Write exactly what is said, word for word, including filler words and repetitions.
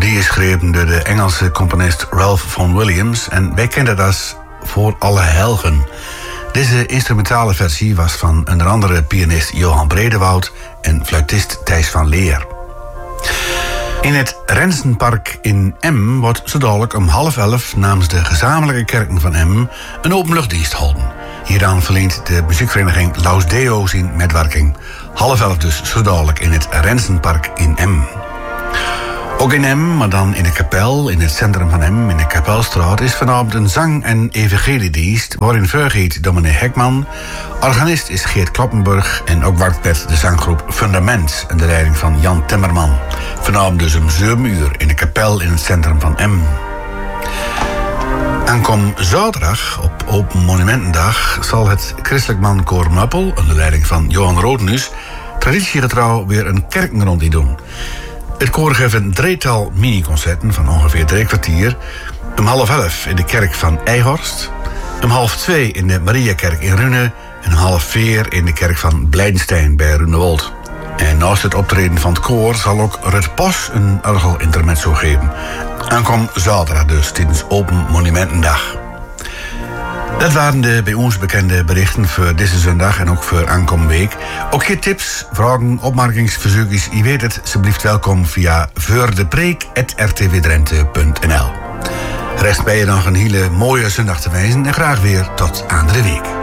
melodie is geschreven door de Engelse componist Ralph Vaughan Williams en wij kennen dat als Voor alle Helgen. Deze instrumentale versie was van onder andere pianist Johan Bredewoud en fluitist Thijs van Leer. In het Rensenpark in Emmen wordt zo dadelijk om half elf namens de gezamenlijke kerken van Emmen een openluchtdienst gehouden. Hieraan verleent de muziekvereniging Laus Deo zijn medewerking. Half elf dus zo dadelijk in het Rensenpark in Emmen. Ook in Emmen, maar dan in de kapel, in het centrum van Emmen, in de Kapelstraat, is vanavond een zang- en evangeliedienst waarin voorgeet dominee Hekman, organist is Geert Kloppenburg en ook werkt met de zanggroep Fundament en de leiding van Jan Timmerman. Vanavond dus om zeven uur in de kapel in het centrum van Emmen. Aankom zaterdag, op Open Monumentendag, zal het Christelijk Mankoor Muppel, onder leiding van Johan Rodenus, traditiegetrouw weer een kerkenrondie doen. Het koor geeft een drietal mini-concerten van ongeveer drie kwartier. Om half elf in de kerk van Eijhorst. Om half twee in de Mariakerk in Rune. En om half vier in de kerk van Blijdenstein bij Runewold. En naast het optreden van het koor zal ook Rut Pos een orgelintermezzo geven. Aankom zaterdag dus tijdens Open Monumentendag. Dat waren de bij ons bekende berichten voor deze zondag en ook voor aankomende week. Ook je tips, vragen, opmerkingsverzoekjes, je weet het, alsjeblieft welkom via voordepreek apenstaartje r t w drenthe punt n l. Rest bij je nog een hele mooie zondag te wijzen en graag weer tot aan de week.